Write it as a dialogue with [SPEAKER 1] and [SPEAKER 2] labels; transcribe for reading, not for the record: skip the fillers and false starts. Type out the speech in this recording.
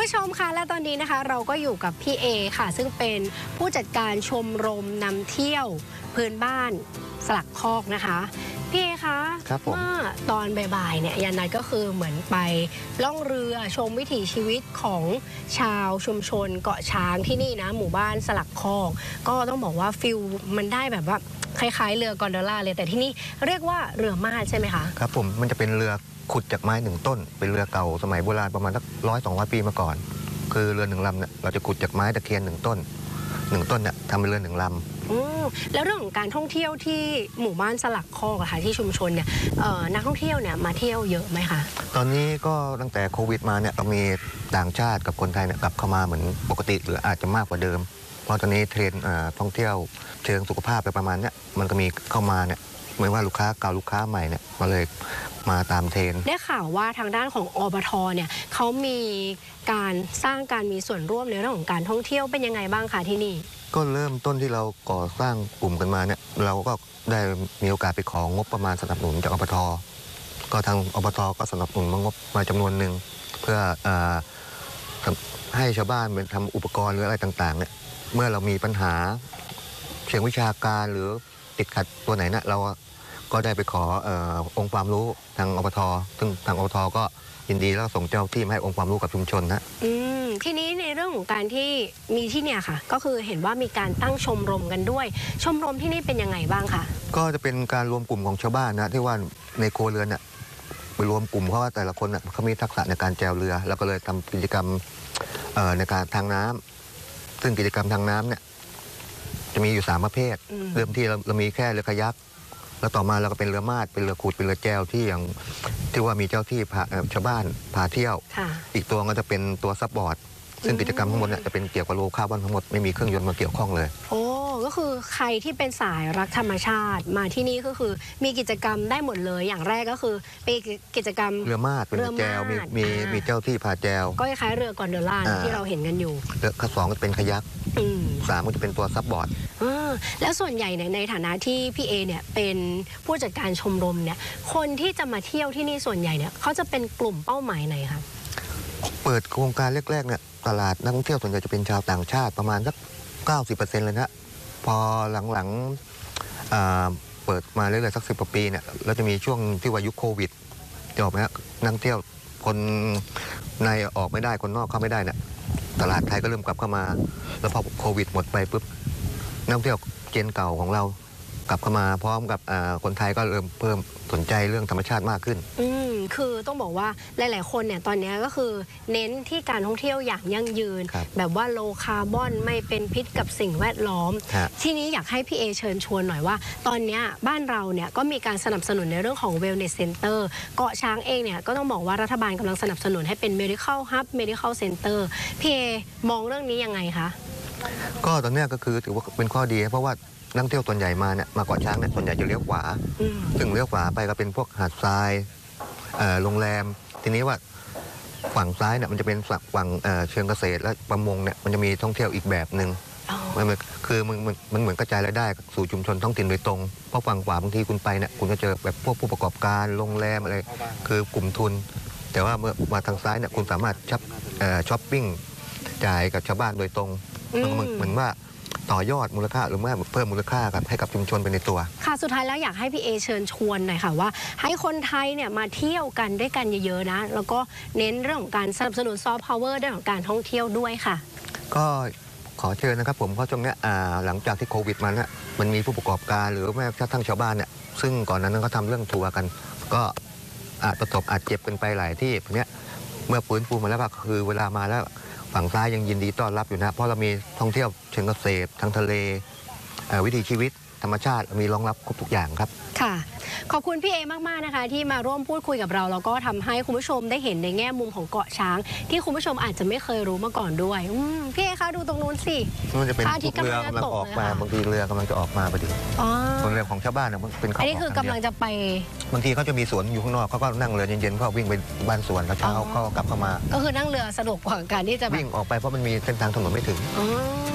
[SPEAKER 1] ผู้ชมคะและตอนนี้นะคะเราก็อยู่กับพี่เอค่ะซึ่งเป็นผู้จัดการชมรมนำเที่ยวพื้นบ้านสลักคอกนะคะพี่เอคะเมื่อตอนบ่ายๆเนี่ยยันนัทก็คือเหมือนไปล่องเรือชมวิถีชีวิตของชาวชุมชนเกาะช้างที่นี่นะหมู่บ้านสลักคอกก็ต้องบอกว่าฟิลมันได้แบบว่าคล้ายๆเรือกอนโดล่าเลยแต่ที่นี่เรียกว่าเรือม่านใช่ไหมคะ
[SPEAKER 2] ครับผมมันจะเป็นเรือขุดจากไม้หนึ่งต้นเป็นเรือเก่าสมัยโบราณประมาณสัก100-200 ปีมาก่อนคือเรือหนึ่งลำเนี่ยเราจะขุดจากไม้ตะเคียนหนึ่งต้นเนี่ยทำเป็นเรือหนึ่งลำ
[SPEAKER 1] แล้วเรื่องของการท่องเที่ยวที่หมู่บ้านสลักคอกอะค่ะที่ชุมชนเนี่ยนักท่องเที่ยวเนี่ยมาเที่ยวเยอะไหมคะ
[SPEAKER 2] ตอนนี้ก็ตั้งแต่โควิดมาเนี่ยเรามีต่างชาติกับคนไทยเนี่ยกลับเข้ามาเหมือนปกติหรืออาจจะมากกว่าเดิมเพราะตอนนี้เทรนด์ท่องเที่ยวเชิงสุขภาพไปประมาณเนี้ยมันก็มีเข้ามาเนี่ยไม่ว่าลูกค้าเก่าลูกค้าใหม่เนี่ยมาเลยมาตามเทรนด์
[SPEAKER 1] ได้ข่าวว่าทางด้านของอบทเนี่ยเขามีการสร้างการมีส่วนร่วมในเรื่องของการท่องเที่ยวเป็นยังไงบ้างคะที่นี่
[SPEAKER 2] ก็เริ่มต้นที่เราก่อสร้างกลุ่มกันมาเนี่ยเราก็ได้มีโอกาสไปของงบประมาณสนับสนุนจากอบทก็ทางอบทก็สนับสนุนงบมาจำนวนหนึ่งเพื่อให้ชาวบ้านไปทำอุปกรณ์หรืออะไรต่างๆเนี่ยเมื่อเรามีปัญหาเชิงวิชาการหรือติดขัดตัวไหนเนี่ยเราก็ได้ไปขอองค์ความรู้ทางอบทซึ่งทางอบทก็ยินดีแล้วส่งเจ้าที่มาให้องค์ความรู้กับชุมชนนะ
[SPEAKER 1] ทีนี้ในเรื่องของการที่มีที่เนี่ยค่ะก็คือเห็นว่ามีการตั้งชมรมกันด้วยชมรมที่นี่เป็นยังไงบ้างคะ
[SPEAKER 2] ก็จะเป็นการรวมกลุ่มของชาวบ้านนะที่ว่าในครัวเรือนเนี่ยไปรวมกลุ่มเพราะว่าแต่ละคนเขามีทักษะในการแจวเรือแล้วก็เลยทำกิจกรรมในการทางน้ำซึ่งกิจกรรมทางน้ำเนี่ยจะมีอยู่3ประเภทเริ่มที่เรามีแค่เรือคายักแล้วต่อมาเราก็เป็นเรือมาดเป็นเรือขุดเป็นเรือแจวที่อย่างที่ว่ามีเจ้าที่ชาวบ้านพาเที่ยวอีกตัวก็จะเป็นตัวซับบอร์ดซึ่งกิจกรรมทั้งหมดเนี่ยจะเป็นเกี่ยวกับโลคาร์บอนทั้งหมดไม่มีเครื่องยนต์มาเกี่ยวข้องเลย
[SPEAKER 1] โอ้ก็คือใครที่เป็นสายรักธรรมชาติมาที่นี่ก็คือมีกิจกรรมได้หมดเลยอย่างแรกก็คือเป็นกิจกรรม
[SPEAKER 2] เรือมาดเป็นเรือแจวมีเจ้าที่พาแจว
[SPEAKER 1] ก็คล้ายเรือกอนโดล่าที่เราเห็นกันอยู่
[SPEAKER 2] เรือสองก็เป็นคายัก3ก็จะเป็นตัวซับบอร์ด
[SPEAKER 1] แล้วส่วนใหญ่ในฐานะที่พี่เอเนี่ยเป็นผู้จัดการชมรมเนี่ยคนที่จะมาเที่ยวที่นี่ส่วนใหญ่เนี่ยเขาจะเป็นกลุ่มเป้าหมายไหนคะ
[SPEAKER 2] เปิดโครงการแรกๆเนี่ยตลาดนักท่องเที่ยวส่วนใหญ่จะเป็นชาวต่างชาติประมาณสัก 90% เลยนะพอหลังๆเปิดมาเรื่อยๆสัก10 กว่าปีเนี่ยเราจะมีช่วงที่ว่ายุคโควิดจะออกไหมฮะนักท่องเที่ยวคนในออกไม่ได้คนนอกเข้าไม่ได้เนี่ยตลาดไทยก็เริ่มกลับเข้ามาแล้วพอโควิดหมดไปปุ๊บนักท่องเที่ยวเจนเก่าของเรากลับเข้ามาพร้อมกับคนไทยก็เริ่มเพิ่มสนใจเรื่องธรรมชาติมากขึ้น
[SPEAKER 1] คือต้องบอกว่าหลายๆคนเนี่ยตอนนี้ก็คือเน้นที่การท่องเที่ยวอย่างยั่งยืนแบบว่าโลคาร์บอนไม่เป็นพิษกับสิ่งแวดล้อมทีนี้อยากให้พี่เอเชิญชวนหน่อยว่าตอนนี้บ้านเราเนี่ยก็มีการสนับสนุนในเรื่องของ Wellness Center เกาะช้างเองเนี่ยก็ต้องบอกว่ารัฐบาลกำลังสนับสนุนให้เป็น Medical Hub Medical Center พี่เอมองเรื่องนี้ยังไงคะ
[SPEAKER 2] ก็ตอนนี้ก็คือถือว่าเป็นข้อดีเพราะว่านักท่องเที่ยวส่วนใหญ่มาเนี่ยมาเกาะช้างเนี่ยส่วนใหญ่จะเลี้ยวขวาซึ่งเลี้ยวขวาไปก็เป็นพวกหาดทรายโรงแรมทีนี้ว่าฝั่งซ้ายเนี่ยมันจะเป็นฝั่งเชิงเกษตรและประมงเนี่ยมันจะมีท่องเที่ยวอีกแบบหนึ่งคือมันเหมือนกระจายรายได้สู่ชุมชนท้องถิ่นโดยตรงเพราะฝั่งขวาบางทีคุณไปเนี่ยคุณจะเจอแบบพวกผู้ประกอบการโรงแรมอะไรคือกลุ่มทุนแต่ว่าเมื่อมาทางซ้ายเนี่ยคุณสามารถช้อปปิ้งจ่ายกับชาวบ้านโดยตรงเหมือนว่าต่อยอดมูลค่าหรือว่าเพิ่มมูลค่าให้กับชุมชนไปในตัว
[SPEAKER 1] ค่ะสุดท้ายแล้วอยากให้พี่เอเชิญชวนหน่อยค่ะว่าให้คนไทยเนี่ยมาเที่ยวกันด้วยกันเยอะๆนะแล้วก็เน้นเรื่องของการสนับสนุนซอฟต์พาวเวอร์เรื่องของการท่องเที่ยวด้วยค่ะ
[SPEAKER 2] ก็ขอเชิญนะครับผมเพราะช่วงนี้หลังจากที่โควิดมาเนี่ยมันมีผู้ประกอบการหรือแม้กระทั่งชาวบ้านเนี่ยซึ่งก่อนนั้นเขาทำเรื่องทัวร์กันก็อาจประสบอาจเจ็บกันไปหลายที่เนี้ยเมื่อฟื้นฟูมาแล้วก็คือเวลามาแล้วฝั่งซ้ายยังยินดีต้อนรับอยู่นะเพราะเรามีท่องเที่ยวเชิงเกษตรทางทะเลวิถีชีวิตธรรมชาติมีรองรับครบทุกอย่างครับ
[SPEAKER 1] ค่ะขอบคุณพี่เอมากๆนะคะที่มาร่วมพูดคุยกับเราแล้วก็ทำให้คุณผู้ชมได้เห็นในแง่มุมของเกาะช้างที่คุณผู้ชมอาจจะไม่เคยรู้มาก่อนด้วยพี่เอคะดูตรงนู้นสิ
[SPEAKER 2] มันจะเป็นเรือกำลังออกมาบางทีเรือกำลังจะออกมาพอดีส่วนเรือของชาวบ้านเนี่ยเป็น
[SPEAKER 1] อันนี้คือกำลังจะไป
[SPEAKER 2] บางทีเขาจะมีสวนอยู่ข้างนอกเขาก็นั่งเรือเย็นๆก็วิ่งไปบ้านสวนแล้วเช้าก็กลับเข้ามา
[SPEAKER 1] ก็คือนั่งเรือสะดวกกว่าการที่จะ
[SPEAKER 2] วิ่งออกไปเพราะมันมีเส้นทางถนนไม่ถึง